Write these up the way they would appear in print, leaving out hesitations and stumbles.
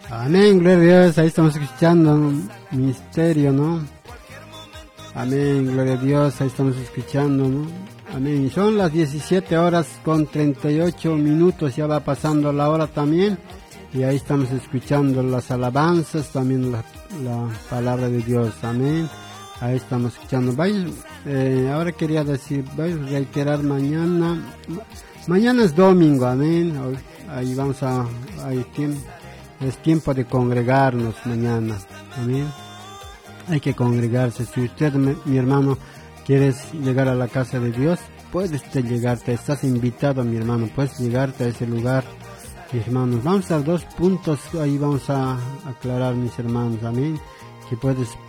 Amén, gloria a Dios, ahí estamos escuchando un misterio, ¿no? Amén, gloria a Dios, ahí estamos escuchando, ¿no? Amén, y son las 17 horas con 38 minutos, ya va pasando la hora también, y ahí estamos escuchando las alabanzas, también la palabra de Dios, amén, ahí estamos escuchando. Ahora quería decir, voy a reiterar mañana es domingo, amén, ahí vamos es tiempo de congregarnos mañana, amén. Hay que congregarse. Si usted, mi hermano, quieres llegar a la casa de Dios, puedes llegarte, estás invitado, mi hermano, puedes llegarte a ese lugar, mis hermanos. Vamos a 2 puntos, ahí vamos a aclarar, mis hermanos, amén, que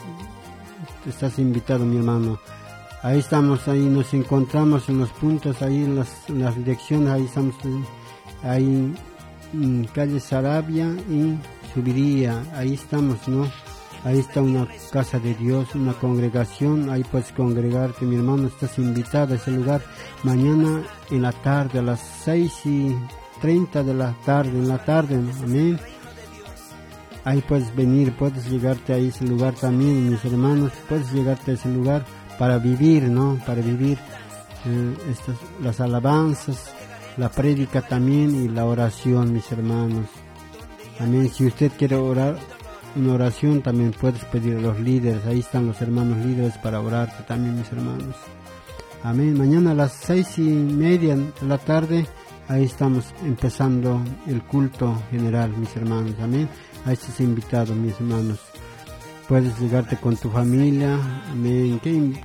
estás invitado, mi hermano. Ahí estamos, ahí nos encontramos en los puntos, ahí en las direcciones, ahí estamos, ahí en calle Sarabia y Subiría, ahí estamos, ¿no? Ahí está una casa de Dios, una congregación, ahí puedes congregarte, mi hermano, estás invitado a ese lugar mañana en la tarde, a las 6:30 de la tarde, amén. Ahí puedes venir, puedes llegarte a ese lugar también, mis hermanos, puedes llegarte a ese lugar para vivir, ¿no? Para vivir las alabanzas, la prédica también y la oración, mis hermanos. Amén. Si usted quiere orar una oración, también puedes pedir a los líderes. Ahí están los hermanos líderes para orarte también, mis hermanos. Amén. Mañana a las 6:30 de la tarde, ahí estamos empezando el culto general, mis hermanos. Amén. Ahí estás invitado, mis hermanos. Puedes llegarte con tu familia. Amén.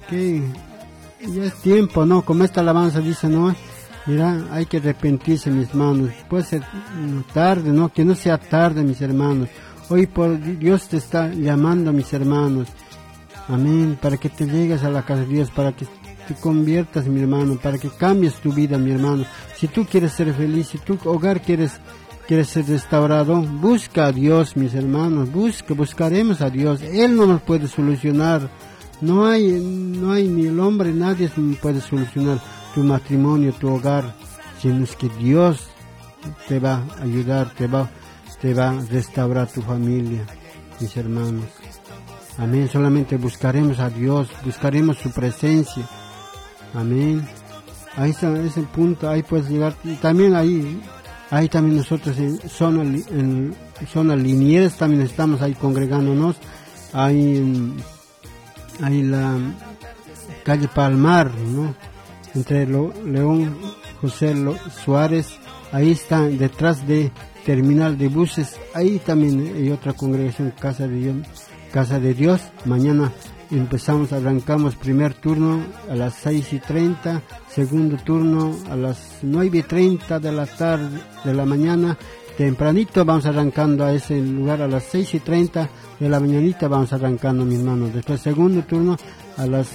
Ya es tiempo, ¿no? Como esta alabanza dice, ¿no? Mira, hay que arrepentirse, mis hermanos. Puede ser tarde, ¿no? Que no sea tarde, mis hermanos. Hoy por Dios te está llamando, mis hermanos. Amén. Para que te llegues a la casa de Dios, para que te conviertas, mi hermano, para que cambies tu vida, mi hermano. Si tú quieres ser feliz, si tu hogar quieres ser restaurado, busca a Dios, mis hermanos. Buscaremos a Dios. Él no nos puede solucionar. No hay ni el hombre, nadie puede solucionar tu matrimonio, tu hogar, sino es que Dios te va a ayudar, te va a restaurar tu familia, mis hermanos. Amén. Solamente buscaremos a Dios, buscaremos su presencia. Amén. Ahí está ese punto, ahí puedes llegar. Y también ahí también nosotros en zona Liniers también estamos ahí congregándonos. Ahí la calle Palmar, ¿no? Entre León José Suárez, ahí está detrás de terminal de buses, ahí también hay otra congregación, Casa de Dios. Mañana arrancamos primer turno a las 6:30, segundo turno a las 9:30 de la mañana, tempranito vamos arrancando a ese lugar a las 6:30 de la mañanita, vamos arrancando, mis hermanos. Después segundo turno a las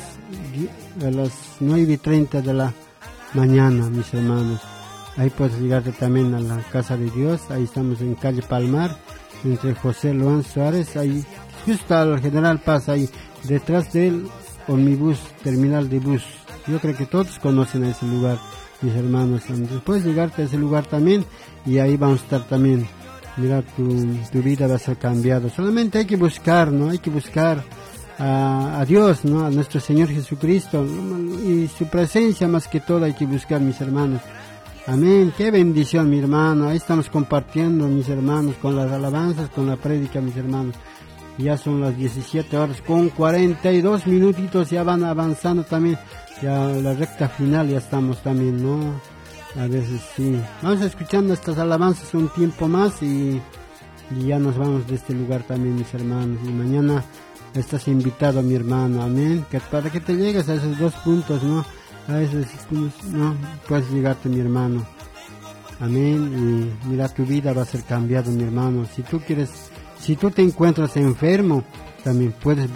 9:30 de la mañana, mis hermanos. Ahí puedes llegarte también a la Casa de Dios. Ahí estamos en calle Palmar, entre José Luan Suárez, ahí justo al General Paz, ahí detrás del Omnibus, terminal de bus. Yo creo que todos conocen a ese lugar, mis hermanos. Entonces puedes llegarte a ese lugar también, y ahí vamos a estar también. Mira, tu vida va a ser cambiada. Solamente hay que buscar, ¿no? Hay que buscar a Dios, ¿no? A nuestro Señor Jesucristo, y su presencia más que todo hay que buscar, mis hermanos. Amén. Qué bendición, mi hermano. Ahí estamos compartiendo, mis hermanos, con las alabanzas, con la prédica, mis hermanos. Ya son las 17 horas con 42 minutitos, ya van avanzando también. Ya la recta final ya estamos también, ¿no? A veces sí. Vamos escuchando estas alabanzas un tiempo más y ya nos vamos de este lugar también, mis hermanos. Y mañana estás invitado, mi hermano, amén, que para que te llegues a esos 2 puntos, ¿no? A esos puntos, ¿no? Puedes llegarte, mi hermano, amén, y mira, tu vida va a ser cambiada, mi hermano. Si tú te encuentras enfermo, también puedes